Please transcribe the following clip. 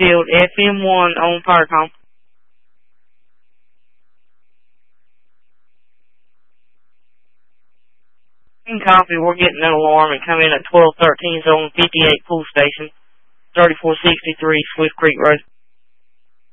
Springfield, FM1 on Firecom. Copy, we're getting an alarm and come in at 1213 zone 58 pool station, 3463 Swift Creek Road.